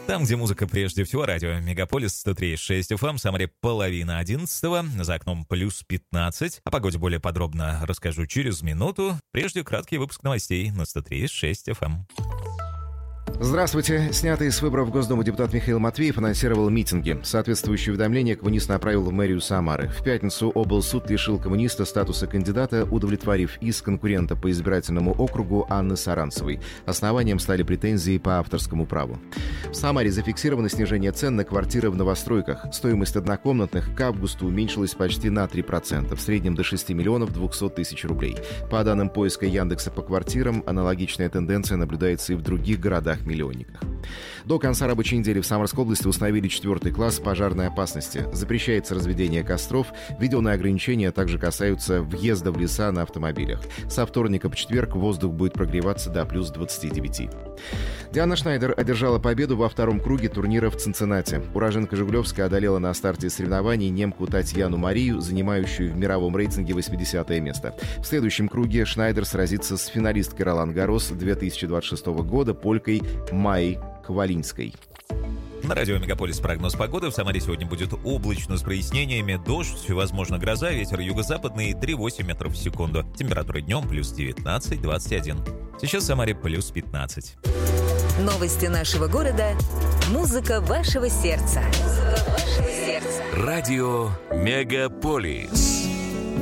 Там, где музыка прежде всего, радио Мегаполис 103.6 FM, Самаре 10:30, за окном плюс 15. О погоде более подробно расскажу через минуту. Прежде краткий выпуск новостей на 103.6 FM. Здравствуйте. Снятый с выборов в Госдуму депутат Михаил Матвеев анонсировал митинги. Соответствующее уведомление коммунист направил в мэрию Самары. В пятницу облсуд лишил коммуниста статуса кандидата, удовлетворив иск конкурента по избирательному округу Анны Саранцевой. Основанием стали претензии по авторскому праву. В Самаре зафиксировано снижение цен на квартиры в новостройках. Стоимость однокомнатных к августу уменьшилась почти на 3%, в среднем до 6 миллионов 200 тысяч рублей. По данным поиска Яндекса по квартирам, аналогичная тенденция наблюдается и в других городах-миллионниках. До конца рабочей недели в Самарской области установили 4 класс пожарной опасности. Запрещается разведение костров, введенные ограничения также касаются въезда в леса на автомобилях. Со вторника по четверг воздух будет прогреваться до плюс 29. Диана Шнайдер одержала победу во втором круге турнира в Цинциннати. Уроженка Жигулевска одолела на старте соревнований немку Татьяну Марию, занимающую в мировом рейтинге 80-е место. В следующем круге Шнайдер сразится с финалисткой Ролан Гаррос 2026 года, полькой Майей Хвалинской. На радио Мегаполис прогноз погоды. В Самаре сегодня будет облачно с прояснениями, дождь, возможно гроза, ветер юго-западный 3,8 метров в секунду. Температура днем плюс 19-21. Сейчас в Самаре плюс 15. Новости нашего города. Музыка вашего сердца. Радио Мегаполис.